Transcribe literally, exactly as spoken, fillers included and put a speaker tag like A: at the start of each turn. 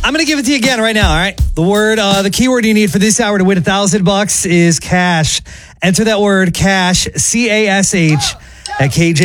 A: I'm going to give it to you again right now, all right? The word, uh, the keyword you need for this hour to win a thousand bucks is cash. Enter that word cash, C A S H, at K J.